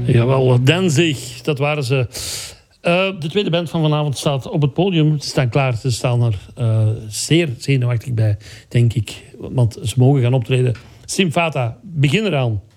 Jawel, Danzig, dat waren ze. De tweede band van vanavond staat op het podium. Ze staan klaar, ze staan er zeer zenuwachtig bij, denk ik. Want ze mogen gaan optreden. Simfata, begin eraan.